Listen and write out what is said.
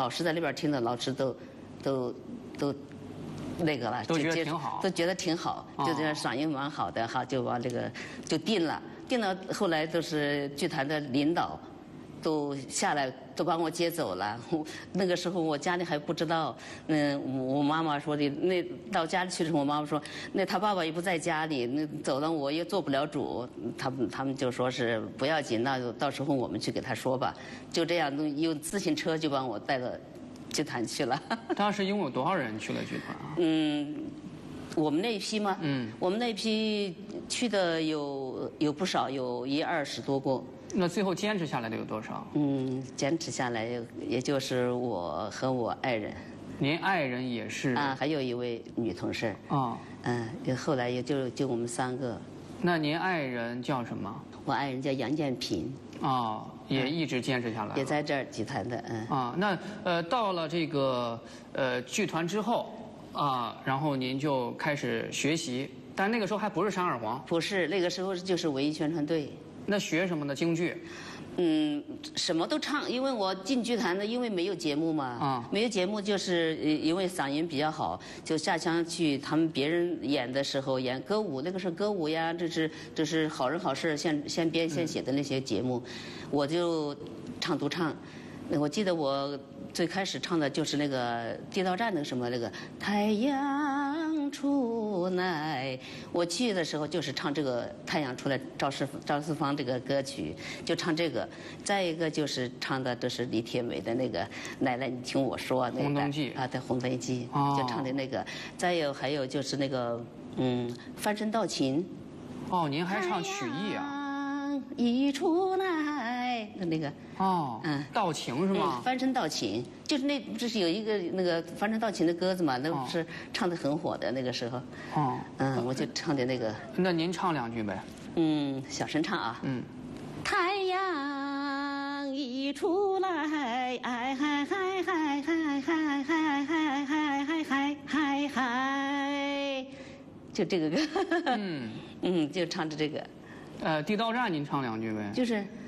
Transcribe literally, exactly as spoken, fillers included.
老师在那边听的，老师都都都那个了， 都觉得挺好， 都觉得挺好， 哦、 就觉得嗓音蛮好的，好就往这个就定了，定了。后来都是剧团的领导都下来都把我接走了。那个时候我家里还不知道，嗯，我妈妈说的，那到家里去的时候，我妈妈说，那他爸爸也不在家里，那走了我也做不了主。他们他们就说是不要紧，那就到时候我们去给他说吧。就这样用自行车就把我带到剧团去了。 当时一共有多少人去了剧团啊？ 嗯，我们那一批吗？ 嗯， 我们那一批去的有有不少，有一二十多个。 那最后坚持下来的有多少？ 嗯，坚持下来也就是我和我爱人。 您爱人也是？ 啊，还有一位女同事。 啊， 嗯，后来也就就我们三个。 那您爱人叫什么？ 我爱人叫杨建平。 哦，也一直坚持下来。 也在这儿剧团的，嗯。 啊，那呃，到了这个呃剧团之后啊，然后您就开始学习，但那个时候还不是山二黄。 不是，那个时候就是文艺宣传队。 那学什么呢？京剧。 嗯，什么都唱，因为我进剧团的，因为没有节目嘛， 啊， 没有节目，就是因为嗓音比较好，就下乡去他们别人演的时候演歌舞，那个是歌舞呀，这是这是好人好事现现编现写的那些节目，嗯、我就唱独唱。我记得我最开始唱的就是那个地道战那个什么那个太阳出来，我去的时候就是唱这个太阳出来，赵四赵四方这个歌曲就唱这个。再一个就是唱的都是李铁美的那个奶奶你听我说那个红灯记啊，对红灯记、 哦、 就唱的那个。再有还有就是那个嗯翻身道琴。 哦，您还唱曲艺啊？ 一出来的那个哦，嗯，道情是吗？ 嗯、翻身道琴，就是那不是有一个那个翻身道琴的歌子嘛？那不是唱的很火的那个时候。哦，嗯，我就唱的那个。 那您唱两句呗。 嗯，小声唱啊。 嗯。 太阳一出来，哎嗨嗨嗨嗨嗨嗨嗨嗨嗨嗨嗨嗨，就这个歌。嗯嗯，就唱着这个。 呃，地道战您唱两句呗。 就是